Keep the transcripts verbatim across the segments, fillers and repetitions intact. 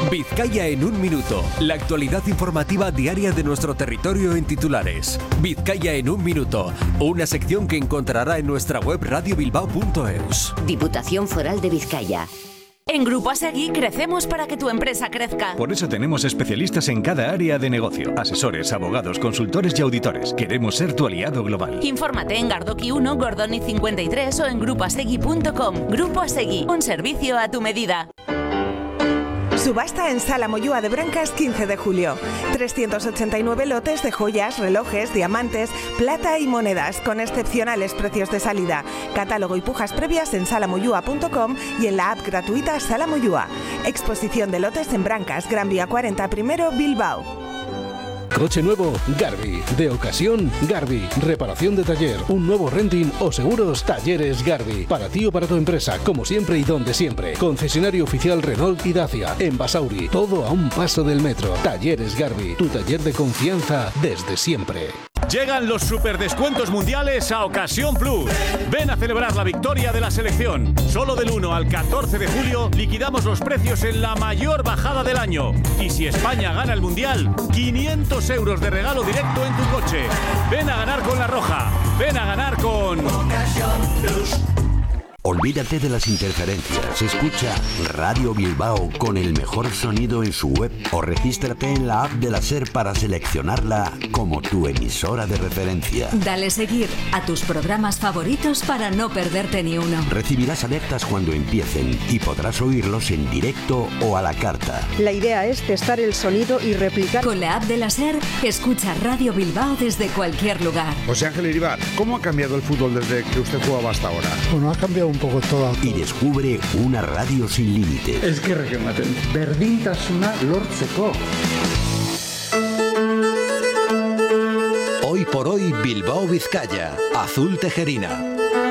Vizcaya en un minuto. La actualidad informativa diaria de nuestro territorio en titulares. Vizcaya en un minuto. Una sección que encontrará en nuestra web radio bilbao punto eus. Diputación Foral de Vizcaya. En Grupo Asegui crecemos para que tu empresa crezca. Por eso tenemos especialistas en cada área de negocio. Asesores, abogados, consultores y auditores. Queremos ser tu aliado global. Infórmate en Gardoki uno, Gordoni cincuenta y tres o en grupo asegui punto com. Grupo Asegui, un servicio a tu medida. Subasta en Sala Moyúa de Brancas quince de julio. trescientos ochenta y nueve lotes de joyas, relojes, diamantes, plata y monedas con excepcionales precios de salida. Catálogo y pujas previas en sala moyúa punto com y en la app gratuita Sala Moyúa. Exposición de lotes en Brancas, Gran Vía cuarenta primero, Bilbao. Coche nuevo, Garbi. De ocasión, Garbi. Reparación de taller, un nuevo renting o seguros, Talleres Garbi. Para ti o para tu empresa, como siempre y donde siempre. Concesionario oficial Renault y Dacia. En Basauri, todo a un paso del metro. Talleres Garbi, tu taller de confianza desde siempre. Llegan los superdescuentos mundiales a Ocasión Plus. Ven a celebrar la victoria de la selección. Solo del uno al catorce de julio liquidamos los precios en la mayor bajada del año. Y si España gana el mundial, quinientos euros de regalo directo en tu coche. Ven a ganar con La Roja. Ven a ganar con Ocasión Plus. Olvídate de las interferencias. Escucha Radio Bilbao con el mejor sonido en su web o regístrate en la app de la SER para seleccionarla como tu emisora de referencia. Dale seguir a tus programas favoritos para no perderte ni uno. Recibirás alertas cuando empiecen y podrás oírlos en directo o a la carta. La idea es testar el sonido y replicar. Con la app de la SER, escucha Radio Bilbao desde cualquier lugar. José Ángel Iribar, ¿cómo ha cambiado el fútbol desde que usted jugaba hasta ahora? Bueno, ha cambiado un poco todo. Y descubre una radio sin límites. Es que requematen. Berdintasuna lortzeko. Hoy por hoy Bilbao Vizcaya. Azul Tejerina.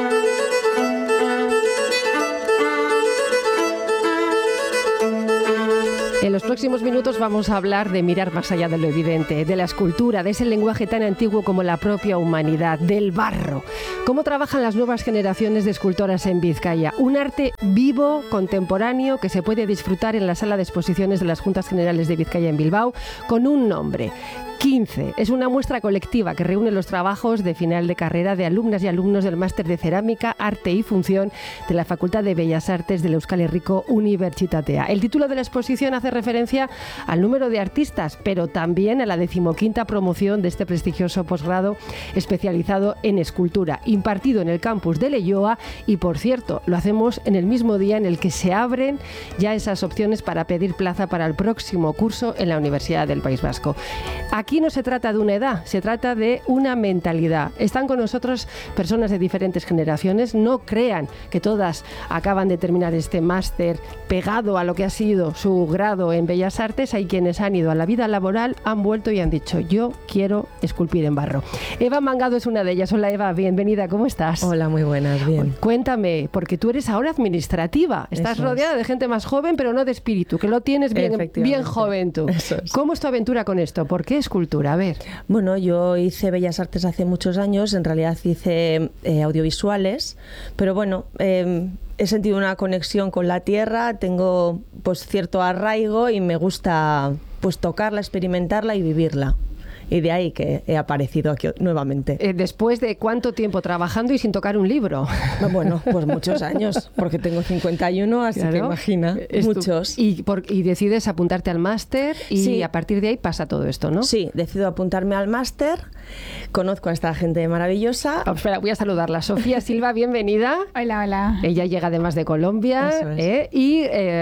En los próximos minutos vamos a hablar de mirar más allá de lo evidente, de la escultura, de ese lenguaje tan antiguo como la propia humanidad, del barro. ¿Cómo trabajan las nuevas generaciones de escultoras en Vizcaya? Un arte vivo, contemporáneo, que se puede disfrutar en la sala de exposiciones de las Juntas Generales de Vizcaya en Bilbao, con un nombre. quince. Es una muestra colectiva que reúne los trabajos de final de carrera de alumnas y alumnos del Máster de Cerámica, Arte y Función de la Facultad de Bellas Artes de la Euskal Herriko Unibertsitatea. El título de la exposición hace referencia al número de artistas, pero también a la decimoquinta promoción de este prestigioso posgrado especializado en escultura, impartido en el campus de Leioa y, por cierto, lo hacemos en el mismo día en el que se abren ya esas opciones para pedir plaza para el próximo curso en la Universidad del País Vasco. Aquí no se trata de una edad, se trata de una mentalidad. Están con nosotros personas de diferentes generaciones. No crean que todas acaban de terminar este máster pegado a lo que ha sido su grado en Bellas Artes. Hay quienes han ido a la vida laboral, han vuelto y han dicho: yo quiero esculpir en barro. Eva Mangado es una de ellas. Hola Eva, bienvenida, ¿cómo estás? Hola, muy buenas, bien. Cuéntame, porque tú eres ahora administrativa. Estás Eso rodeada es. de gente más joven, pero no de espíritu, que lo tienes bien, bien joven tú. Eso es. ¿Cómo es tu aventura con esto? ¿Por qué escultura? A ver. Bueno, yo hice Bellas Artes hace muchos años, en realidad hice eh, audiovisuales, pero bueno, eh, he sentido una conexión con la tierra, tengo pues cierto arraigo y me gusta pues tocarla, experimentarla y vivirla. Y de ahí que he aparecido aquí nuevamente. Eh, ¿Después de cuánto tiempo trabajando y sin tocar un libro? Bueno, pues muchos años, porque tengo cincuenta y uno, así claro, que imagina, es muchos. Tu... Y, por, y decides apuntarte al máster y sí. a partir de ahí pasa todo esto, ¿no? Sí, decido apuntarme al máster, conozco a esta gente maravillosa. Oh, espera, voy a saludarla. Sofía Silva, bienvenida. Hola, hola. Ella llega además de Colombia. Eso es. ¿eh? Y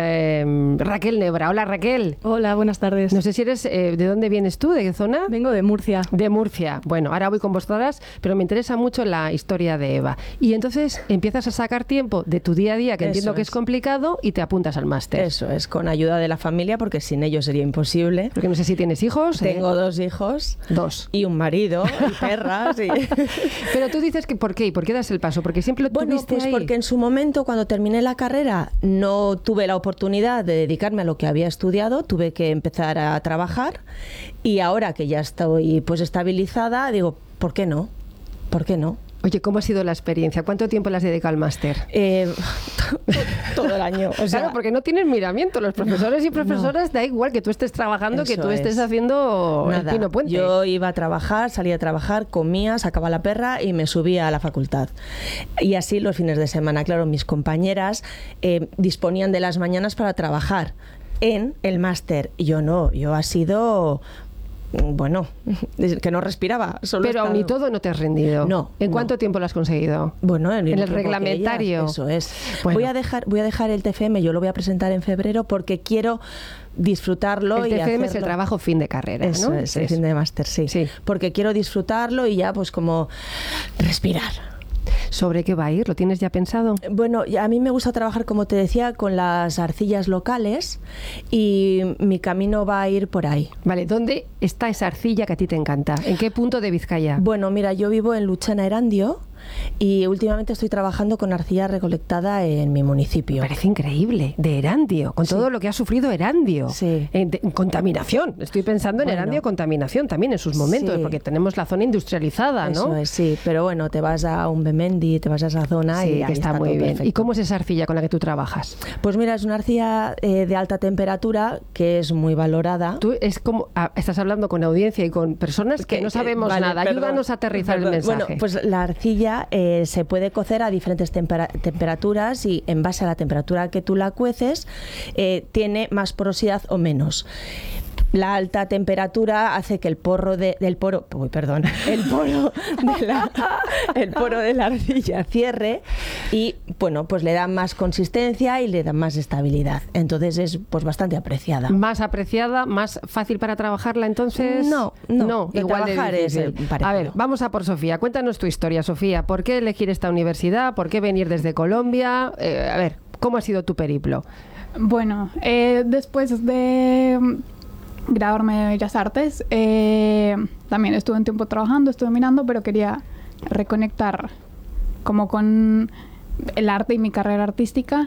eh, Raquel Nebra. Hola, Raquel. Hola, buenas tardes. No sé si eres, eh, ¿de dónde vienes tú? ¿De qué zona? Vengo de Murcia. De Murcia. Bueno, ahora voy con vosotras, pero me interesa mucho la historia de Eva. Y entonces empiezas a sacar tiempo de tu día a día, que Eso entiendo es. que es complicado, y te apuntas al máster. Eso es, con ayuda de la familia, porque sin ellos sería imposible. Porque no sé si tienes hijos. Tengo ¿eh? dos hijos. Dos. Y un marido, y perras. Y... Pero tú dices que ¿por qué? ¿Y por qué das el paso? Porque siempre lo bueno, tuviste pues ahí. Porque en su momento, cuando terminé la carrera, no tuve la oportunidad de dedicarme a lo que había estudiado, tuve que empezar a trabajar, y ahora que ya estoy pues estabilizada, digo, ¿por qué no? ¿Por qué no? Oye, ¿cómo ha sido la experiencia? ¿Cuánto tiempo le has dedicado al máster? Eh, todo el año. O sea, claro, porque no tienes miramiento. Los profesores no, y profesoras no. Da igual que tú estés trabajando, Eso que tú estés es. haciendo Nada. el pino puente. Yo iba a trabajar, salía a trabajar, comía, sacaba la perra y me subía a la facultad. Y así los fines de semana. Claro, mis compañeras eh, disponían de las mañanas para trabajar en el máster. Yo no, yo ha sido... Bueno, que no respiraba. Solo Pero aún y todo no te has rendido. No. ¿En no. cuánto tiempo lo has conseguido? Bueno, en, en el reglamentario. Ellas, eso es. Bueno. Voy a dejar, voy a dejar el T F M. Yo lo voy a presentar en febrero porque quiero disfrutarlo. El T F M y hacerlo. Es el trabajo fin de carrera, eso ¿no? Es el fin de máster, sí. sí. Porque quiero disfrutarlo y ya, pues como respirar. ¿Sobre qué va a ir? ¿Lo tienes ya pensado? Bueno, a mí me gusta trabajar, como te decía, con las arcillas locales y mi camino va a ir por ahí. Vale, ¿dónde está esa arcilla que a ti te encanta? ¿En qué punto de Vizcaya? Bueno, mira, yo vivo en Luchana, Erandio, y últimamente estoy trabajando con arcilla recolectada en mi municipio. Me parece increíble, de Erandio, con sí. todo lo que ha sufrido Erandio. Sí. En, de, en contaminación, estoy pensando en bueno. Erandio, contaminación también en sus momentos, sí. porque tenemos la zona industrializada, ¿no? Eso es, sí, pero bueno, te vas a un Bemendi, te vas a esa zona sí, y que ahí está, está muy bien. Perfecto. ¿Y cómo es esa arcilla con la que tú trabajas? Pues mira, es una arcilla eh, de alta temperatura que es muy valorada. Tú es como, ah, estás hablando con audiencia y con personas que, que no sabemos que, vale, nada. Perdón, Ayúdanos a aterrizar perdón. el mensaje. Bueno, pues la arcilla eh, se puede cocer a diferentes tempera- temperaturas y en base a la temperatura que tú la cueces eh, tiene más porosidad o menos. La alta temperatura hace que el porro de, del poro, uy, perdón, el poro de la, el poro de la arcilla cierre y bueno, pues le da más consistencia y le da más estabilidad. Entonces es pues bastante apreciada. Más apreciada, más fácil para trabajarla, entonces. No, no, no de igual de trabajar es el parecido. A ver, vamos a por Sofía. Cuéntanos tu historia, Sofía. ¿Por qué elegir esta universidad? ¿Por qué venir desde Colombia? Eh, a ver, ¿cómo ha sido tu periplo? Bueno, eh, después de graduarme de Bellas Artes, eh, también estuve un tiempo trabajando, estuve mirando, pero quería reconectar como con el arte y mi carrera artística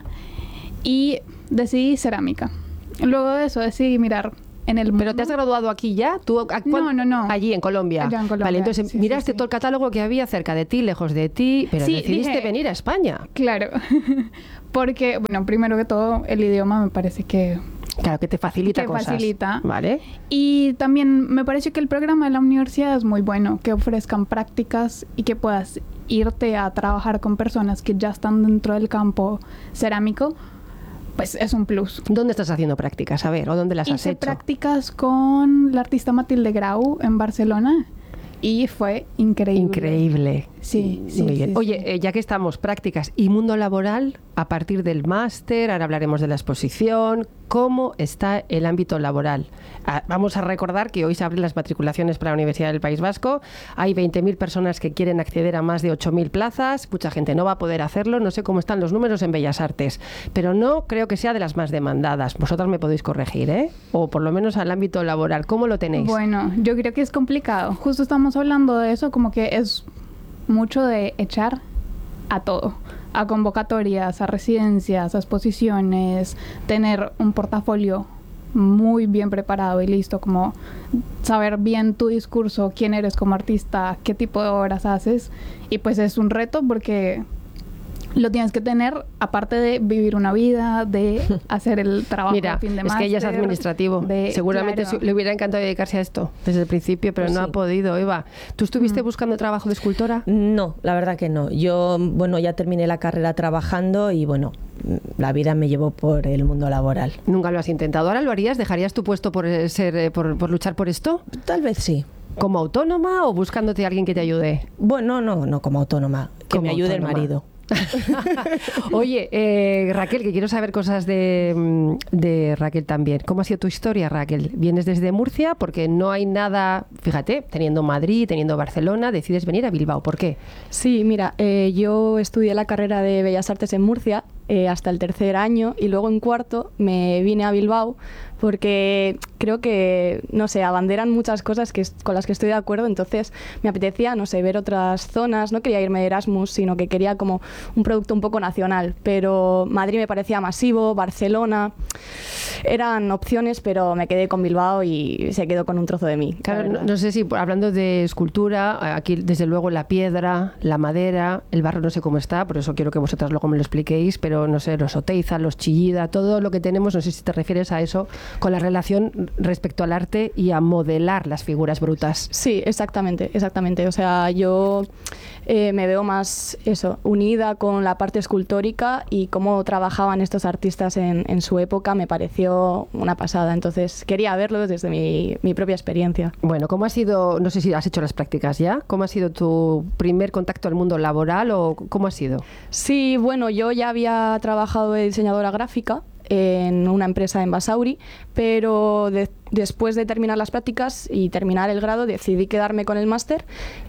y decidí cerámica. Luego de eso decidí mirar en el... ¿Pero te has graduado aquí ya? ¿Tú, no, no, no. Allí, en Colombia. Allá en Colombia. Vale, entonces sí, miraste sí, sí. todo el catálogo que había cerca de ti, lejos de ti, pero sí, decidiste dije, venir a España. Claro, porque, bueno, primero que todo, el idioma me parece que... Claro, que te facilita que cosas. facilita. Vale. Y también me parece que el programa de la universidad es muy bueno, que ofrezcan prácticas y que puedas irte a trabajar con personas que ya están dentro del campo cerámico, pues es un plus. ¿Dónde estás haciendo prácticas? A ver, ¿o dónde las has Hice hecho? prácticas con la artista Matilde Grau en Barcelona y fue increíble. Increíble. Sí, sí, muy bien. sí, Oye, sí. Eh, ya que estamos, prácticas y mundo laboral, a partir del máster, ahora hablaremos de la exposición, ¿cómo está el ámbito laboral? Ah, vamos a recordar que hoy se abren las matriculaciones para la Universidad del País Vasco, hay veinte mil personas que quieren acceder a más de ocho mil plazas, mucha gente no va a poder hacerlo, no sé cómo están los números en Bellas Artes, pero no creo que sea de las más demandadas. Vosotras me podéis corregir, ¿eh? O por lo menos al ámbito laboral, ¿cómo lo tenéis? Bueno, yo creo que es complicado. Justo estamos hablando de eso, como que es mucho de echar a todo, a convocatorias, a residencias, a exposiciones, tener un portafolio muy bien preparado y listo, como saber bien tu discurso, quién eres como artista, qué tipo de obras haces, y pues es un reto porque lo tienes que tener, aparte de vivir una vida, de hacer el trabajo Mira, de fin de es máster. que ella es administrativo. De, Seguramente claro. le hubiera encantado dedicarse a esto desde el principio, pero Pues no sí. ha podido, Eva. ¿Tú estuviste mm. buscando trabajo de escultora? No, la verdad que no. Yo, bueno, ya terminé la carrera trabajando y, bueno, la vida me llevó por el mundo laboral. ¿Nunca lo has intentado? ¿Ahora lo harías? ¿Dejarías tu puesto por, ser, por, por luchar por esto? Tal vez sí. ¿Como autónoma o buscándote a alguien que te ayude? Bueno, no, no como autónoma. Que me ayude autónoma. el marido. Oye, eh, Raquel, que quiero saber cosas de, de Raquel también. ¿Cómo ha sido tu historia, Raquel? ¿Vienes desde Murcia? Porque no hay nada, fíjate, teniendo Madrid, teniendo Barcelona, decides venir a Bilbao. ¿Por qué? Sí, mira, eh, yo estudié la carrera de Bellas Artes en Murcia eh, hasta el tercer año y luego en cuarto me vine a Bilbao porque creo que, no sé, abanderan muchas cosas que, con las que estoy de acuerdo, entonces me apetecía, no sé, ver otras zonas, no quería irme de Erasmus, sino que quería como un producto un poco nacional, pero Madrid me parecía masivo, Barcelona, eran opciones, pero me quedé con Bilbao y se quedó con un trozo de mí. Claro, no, no sé si hablando de escultura, aquí desde luego la piedra, la madera, el barro no sé cómo está, por eso quiero que vosotras luego me lo expliquéis, pero no sé, los Oteiza, los Chillida, todo lo que tenemos, no sé si te refieres a eso, con la relación respecto al arte y a modelar las figuras brutas. Sí, exactamente, exactamente. O sea, yo eh, me veo más eso, unida con la parte escultórica y cómo trabajaban estos artistas en, en su época me pareció una pasada. Entonces quería verlo desde mi, mi propia experiencia. Bueno, ¿cómo ha sido, no sé si has hecho las prácticas ya, cómo ha sido tu primer contacto al mundo laboral o cómo ha sido? Sí, bueno, yo ya había trabajado de diseñadora gráfica en una empresa en Basauri, pero de, después de terminar las prácticas y terminar el grado decidí quedarme con el máster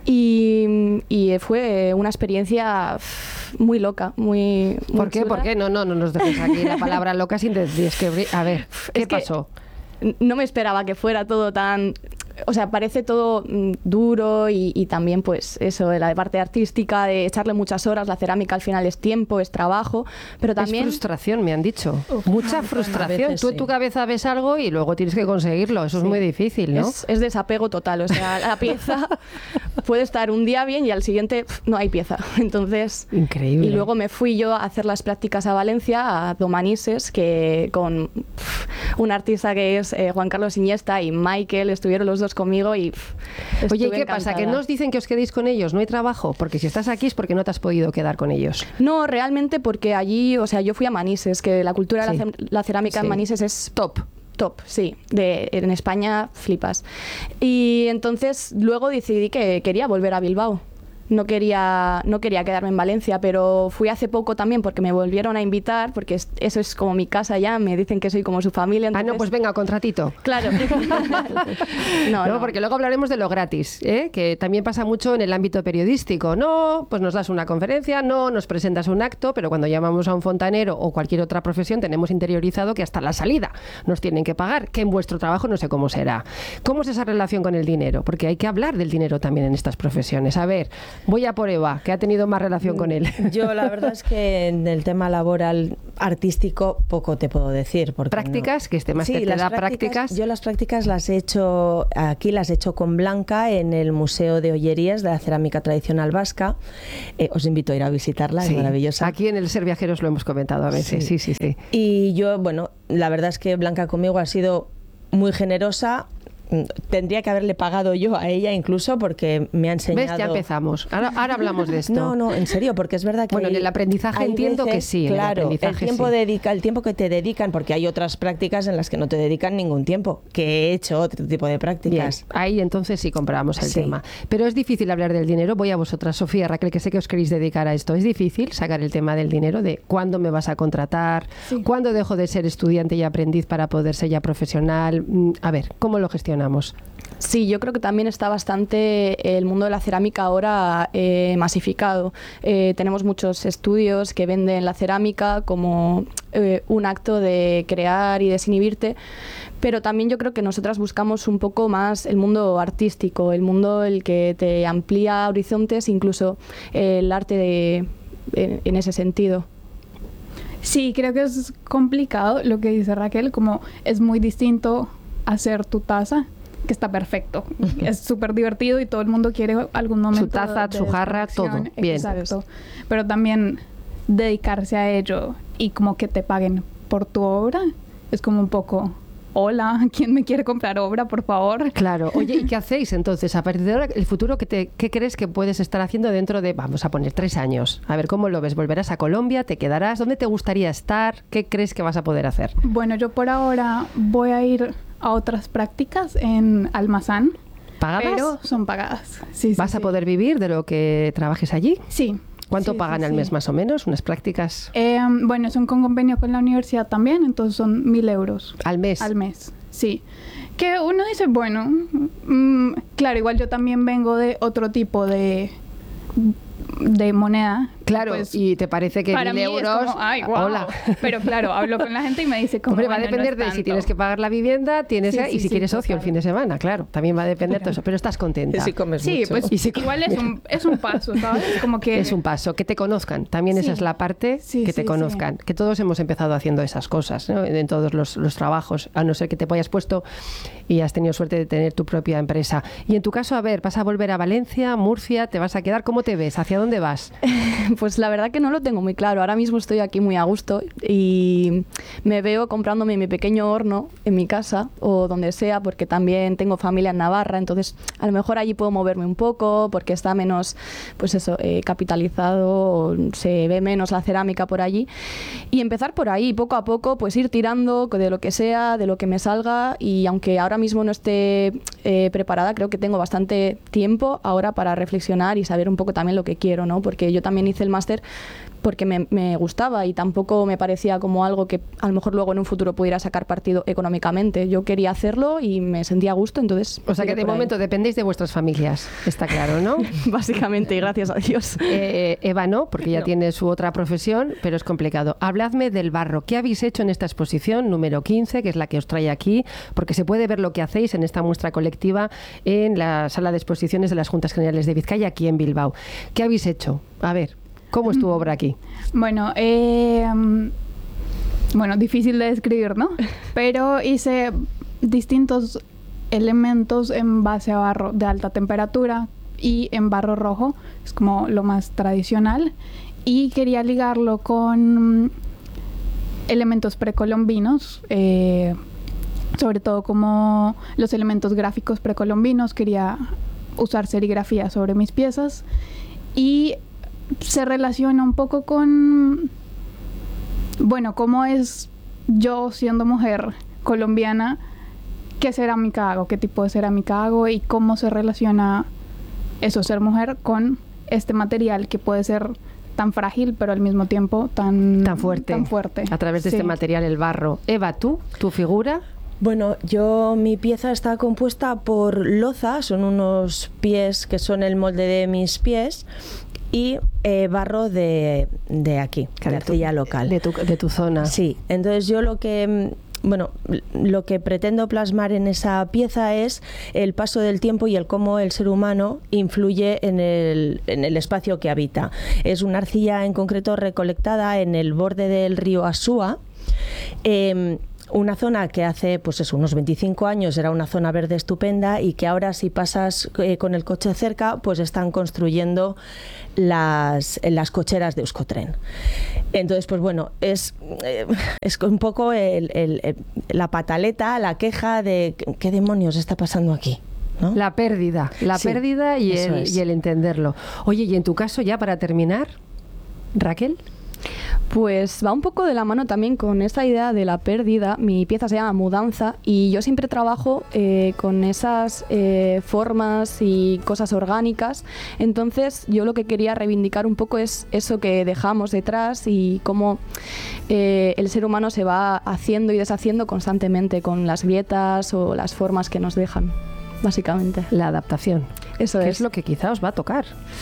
y, y fue una experiencia muy loca, muy, muy ¿Por qué? chula. ¿Por qué? No, no, no nos dejes aquí la palabra loca sin descubrir. A ver, ¿qué es pasó? No me esperaba que fuera todo tan... O sea, parece todo mm, duro y, y también pues eso, de la parte artística, de echarle muchas horas, la cerámica al final es tiempo, es trabajo, pero también... Es frustración, me han dicho. Uf, mucha frustración. Veces, Tú en sí. tu cabeza ves algo y luego tienes que conseguirlo, eso sí. es muy difícil, ¿no? Es, es desapego total, o sea, la pieza puede estar un día bien y al siguiente pff, no hay pieza, entonces... Increíble. Y luego me fui yo a hacer las prácticas a Valencia, a Domanises, que con pff, un artista que es eh, Juan Carlos Iniesta y Michael, estuvieron los dos conmigo y pff, Oye, ¿y qué encantada. pasa? ¿Que no os dicen que os quedéis con ellos? ¿No hay trabajo? Porque si estás aquí es porque no te has podido quedar con ellos. No, realmente porque allí, o sea, yo fui a Manises, que la cultura sí. de la, la cerámica sí. en Manises es top. Top, sí. De, en España flipas. Y entonces luego decidí que quería volver a Bilbao. No quería, no quería quedarme en Valencia, pero fui hace poco también porque me volvieron a invitar, porque es, eso es como mi casa ya, me dicen que soy como su familia. Entonces... Ah, no, pues venga, contratito. Claro. no, no, no, porque luego hablaremos de lo gratis, ¿eh? Que también pasa mucho en el ámbito periodístico. No, pues nos das una conferencia, no, nos presentas un acto, pero cuando llamamos a un fontanero o cualquier otra profesión tenemos interiorizado que hasta la salida nos tienen que pagar, que en vuestro trabajo no sé cómo será. ¿Cómo es esa relación con el dinero? Porque hay que hablar del dinero también en estas profesiones. A ver... Voy a por Eva, que ha tenido más relación con él. Yo la verdad es que en el tema laboral artístico poco te puedo decir. Porque ¿Prácticas? No. Que este máster sí, te da prácticas, prácticas. Yo las prácticas las he hecho, aquí las he hecho con Blanca en el Museo de Ollerías de la Cerámica Tradicional Vasca. Eh, os invito a ir a visitarla, sí. es maravillosa. Aquí en el Ser Viajeros lo hemos comentado a veces, sí, sí, sí. sí. Y yo, bueno, la verdad es que Blanca conmigo ha sido muy generosa. Tendría que haberle pagado yo a ella incluso porque me ha enseñado... ¿Ves? Ya empezamos. Ahora, ahora hablamos de esto. No, no, en serio, porque es verdad que... Bueno, en el aprendizaje entiendo veces, que sí. Claro, en el, el tiempo, sí. dedica, el tiempo que te dedican, porque hay otras prácticas en las que no te dedican ningún tiempo, que he hecho otro tipo de prácticas. Bien, ahí entonces sí compramos el sí. tema. Pero es difícil hablar del dinero. Voy a vosotras, Sofía, Raquel, que sé que os queréis dedicar a esto. ¿Es difícil sacar el tema del dinero, de cuándo me vas a contratar, sí. cuándo dejo de ser estudiante y aprendiz para poder ser ya profesional? A ver, ¿cómo lo gestionamos? Sí, yo creo que también está bastante el mundo de la cerámica ahora eh, masificado. Eh, tenemos muchos estudios que venden la cerámica como eh, un acto de crear y desinhibirte, pero también yo creo que nosotras buscamos un poco más el mundo artístico, el mundo el que te amplía horizontes, incluso eh, el arte de, en, en ese sentido. Sí, creo que es complicado lo que dice Raquel, como es muy distinto hacer tu taza, que está perfecto, es súper divertido y todo el mundo quiere algún momento su taza, de su jarra, todo bien. Exacto. Pero también dedicarse a ello y como que te paguen por tu obra es como un poco... Hola, ¿quién me quiere comprar obra, por favor? Claro. Oye, ¿y qué hacéis entonces? A partir de ahora, el futuro, ¿qué, te, qué crees que puedes estar haciendo dentro de, vamos a poner, tres años? A ver, ¿cómo lo ves? ¿Volverás a Colombia? ¿Te quedarás? ¿Dónde te gustaría estar? ¿Qué crees que vas a poder hacer? Bueno, yo por ahora voy a ir a otras prácticas en Almazán. ¿Pagadas? Pero son pagadas. Sí, ¿Vas sí, a sí. poder vivir de lo que trabajes allí? Sí. ¿Cuánto sí, pagan sí, al sí. mes más o menos? ¿Unas prácticas? Eh, bueno, son con convenio con la universidad también, entonces son mil euros. ¿Al mes? Al mes, sí. Que uno dice, bueno, mmm, claro, igual yo también vengo de otro tipo de, de moneda, Claro, pues, y te parece que para mil mí euros... es como, ay, wow. Hola. Pero claro, hablo con la gente y me dice como, Hombre, va a bueno, depender no es de si tanto. tienes que pagar la vivienda, tienes Sí, y sí, si sí, quieres ocio el total. fin de semana, claro. También va a depender Claro. todo eso, pero estás contenta. Y si comes Sí, mucho. pues Y si igual es un, es un paso, ¿sabes? Como que... Es un paso, que te conozcan. También Sí. esa es la parte, Sí, que te sí, conozcan. Que todos hemos empezado haciendo esas cosas, ¿no? En todos los, los trabajos, a no ser que te hayas puesto y has tenido suerte de tener tu propia empresa. Y en tu caso, a ver, ¿vas a volver a Valencia, Murcia? ¿Te vas a quedar? ¿Cómo te ves? ¿Hacia dónde vas? Pues la verdad que no lo tengo muy claro. Ahora mismo estoy aquí muy a gusto y me veo comprándome mi pequeño horno en mi casa o donde sea, porque también tengo familia en Navarra, entonces a lo mejor allí puedo moverme un poco porque está menos, pues eso, eh, capitalizado, o se ve menos la cerámica por allí, y empezar por ahí, poco a poco, pues ir tirando de lo que sea, de lo que me salga, y aunque ahora mismo no esté eh, preparada, creo que tengo bastante tiempo ahora para reflexionar y saber un poco también lo que quiero, ¿no? Porque yo también hice el máster porque me, me gustaba y tampoco me parecía como algo que a lo mejor luego en un futuro pudiera sacar partido económicamente. Yo quería hacerlo y me sentía a gusto, entonces... O sea que de momento dependéis de vuestras familias, está claro, ¿no? Básicamente, y gracias a Dios. Eh, Eva no, porque ya No. tiene su otra profesión, pero es complicado. Habladme del barro. ¿Qué habéis hecho en esta exposición número quince, que es la que os trae aquí? Porque se puede ver lo que hacéis en esta muestra colectiva en la sala de exposiciones de las Juntas Generales de Vizcaya, aquí en Bilbao. ¿Qué habéis hecho? A ver, ¿cómo es tu obra aquí? Bueno, eh, bueno, difícil de describir, ¿no? Pero hice distintos elementos en base a barro de alta temperatura y en barro rojo, es como lo más tradicional, y quería ligarlo con elementos precolombinos, eh, sobre todo como los elementos gráficos precolombinos. Quería usar serigrafía sobre mis piezas y se relaciona un poco con, bueno, cómo es yo siendo mujer colombiana, qué cerámica hago, qué tipo de cerámica hago y cómo se relaciona eso, ser mujer, con este material que puede ser tan frágil, pero al mismo tiempo tan, Tan fuerte. tan fuerte. A través de Sí. este material, el barro. Eva, ¿tú? ¿Tu figura? Bueno, yo, mi pieza está compuesta por loza, son unos pies que son el molde de mis pies, y eh, barro de, de aquí, de arcilla local. De tu, de tu zona. Sí, entonces yo lo que... Bueno, lo que pretendo plasmar en esa pieza es el paso del tiempo y el cómo el ser humano influye en el, en el espacio que habita. Es una arcilla en concreto recolectada en el borde del río Asúa, eh, una zona que hace pues eso, unos veinticinco años era una zona verde estupenda y que ahora si pasas eh, con el coche cerca pues están construyendo las, las cocheras de Euskotren. Entonces pues bueno, es, eh, es un poco el, el, el, la pataleta, la queja de ¿qué demonios está pasando aquí? ¿No? La pérdida, la Sí, pérdida y eso el, es. y el entenderlo. Oye, y en tu caso ya para terminar, Raquel. Pues va un poco de la mano también con esta idea de la pérdida. Mi pieza se llama Mudanza y yo siempre trabajo eh, con esas eh, formas y cosas orgánicas. Entonces yo lo que quería reivindicar un poco es eso que dejamos detrás y cómo eh, el ser humano se va haciendo y deshaciendo constantemente con las grietas o las formas que nos dejan, básicamente. La adaptación. Eso que es. es lo que quizá os va a tocar.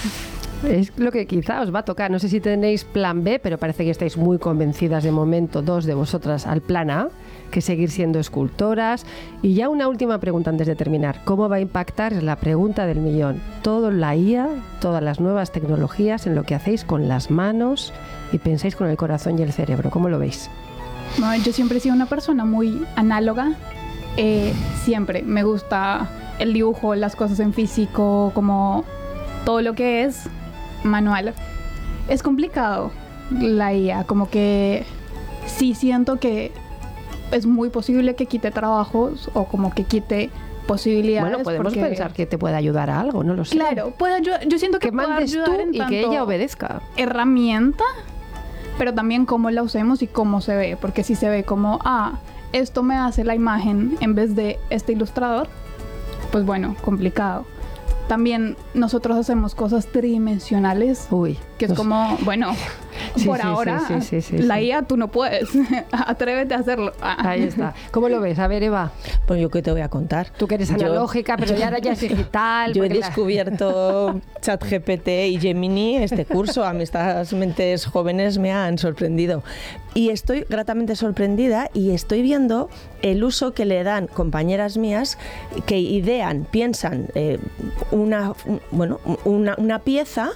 Es lo que quizá os va a tocar. No sé si tenéis plan B, pero parece que estáis muy convencidas de momento, dos de vosotras, al plan A, que seguir siendo escultoras. Y ya una última pregunta antes de terminar. ¿Cómo va a impactar? Es la pregunta del millón. Todo la I A, todas las nuevas tecnologías en lo que hacéis con las manos y pensáis con el corazón y el cerebro. ¿Cómo lo veis? No, yo siempre he sido una persona muy análoga. Eh, siempre me gusta el dibujo, las cosas en físico, como todo lo que es manual. Es complicado la I A, como que sí siento que es muy posible que quite trabajos o como que quite posibilidades. Bueno, podemos porque, pensar que te puede ayudar a algo, no lo sé. claro, puede, yo, yo siento que, Que puede mandes ayudar tú en y que tanto ella obedezca. herramienta, pero también cómo la usemos y cómo se ve, porque si se ve como, ah, esto me hace la imagen en vez de este ilustrador, pues bueno, complicado. También nosotros hacemos cosas tridimensionales, Uy, que es nos- como, bueno, Sí, por sí, ahora, sí, sí, sí, sí, la sí. I A tú no puedes. Atrévete a hacerlo. Ahí está. ¿Cómo lo ves? A ver, Eva. Pues yo qué te voy a contar. Tú que eres Yo- analógica, pero ya ahora ya es digital. Yo he porque la- descubierto ChatGPT y Gemini este curso. A mí estas mentes jóvenes me han sorprendido. Y estoy gratamente sorprendida y estoy viendo el uso que le dan compañeras mías que idean, piensan eh, una, un- bueno, una, una pieza,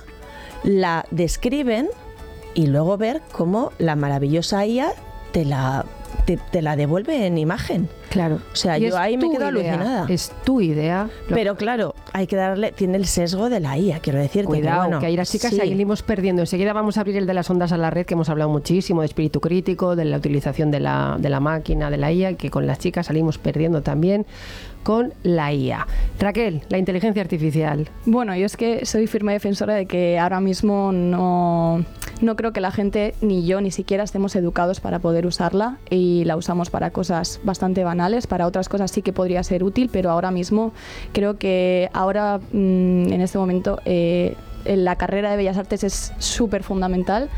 la describen y luego ver cómo la maravillosa I A te la, te, te la devuelve en imagen. Claro. O sea, Y yo es ahí me tu quedo idea, alucinada. Es tu idea. Lo- Pero claro, hay que darle, tiene el sesgo de la I A, quiero decirte. Cuidado, que, bueno, que ahí las chicas sí. seguimos perdiendo. Enseguida vamos a abrir el de las ondas a la red, que hemos hablado muchísimo de espíritu crítico, de la utilización de la, de la máquina, de la I A, que con las chicas salimos perdiendo también con la I A. Raquel, la inteligencia artificial. Bueno, yo es que soy firme defensora de que ahora mismo no, no creo que la gente, ni yo, ni siquiera estemos educados para poder usarla, y la usamos para cosas bastante banales, para otras cosas sí que podría ser útil, pero ahora mismo creo que ahora, mmm, en este momento, eh, en la carrera de Bellas Artes es súper fundamental,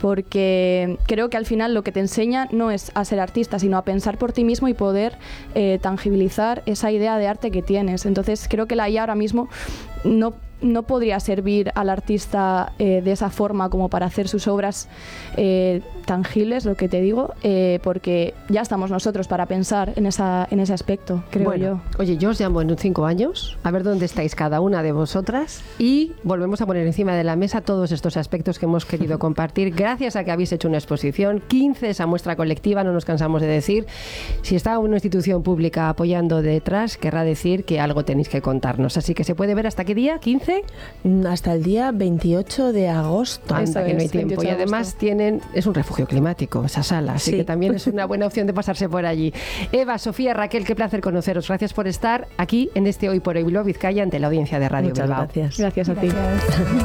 porque creo que al final lo que te enseña no es a ser artista, sino a pensar por ti mismo y poder eh, tangibilizar esa idea de arte que tienes. Entonces creo que la I A ahora mismo no, no podría servir al artista eh, de esa forma como para hacer sus obras eh, tangibles, lo que te digo, eh, porque ya estamos nosotros para pensar en, esa, en ese aspecto, creo Bueno, yo. Oye, yo os llamo en cinco años, a ver dónde estáis cada una de vosotras, y volvemos a poner encima de la mesa todos estos aspectos que hemos querido compartir. Gracias a que habéis hecho una exposición, quince esa muestra colectiva, no nos cansamos de decir. Si está una institución pública apoyando detrás, querrá decir que algo tenéis que contarnos. Así que se puede ver hasta qué día, quince. Hasta el día veintiocho de agosto. Anda, que no hay es, tiempo. veintiocho Y de además agosto. tienen, es un refugio climático esa sala, así Sí. que también es una buena opción de pasarse por allí. Eva, Sofía, Raquel, qué placer conoceros. Gracias por estar aquí en este Hoy por Hoy Bilbao Vizcaya ante la audiencia de Radio Muchas Bilbao. gracias. Gracias a ti. Gracias.